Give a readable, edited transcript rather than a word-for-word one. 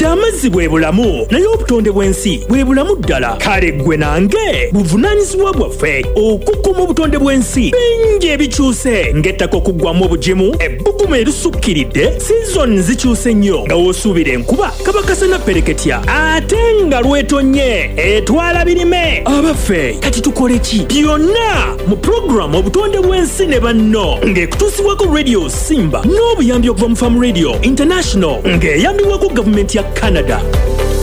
nti amazzi bwe bulamu naye obutonde bw'ensi bwe bulamu ddala. Kale ggwe nange buvunaanyizibwa bwaffe okukuuma obutonde bw'ensi. Bingi ebikyuse ng'ettaka okuggwamu obugimu, ebbugumu erisukkiridde, sizoni zikyuse nnyo nga w'osuubira enkuba kaba kasana pereketya ate nga lwetonye etwala birime. Abaffe kati tukole ki? Byonna mu pulogulaamu obutonde bw'ensi ne banno ng'ekutuusibwako Radio Simba n'obuyambi okuva mu Farm Radio International ng'eyambibwako gavumenti ya Canada.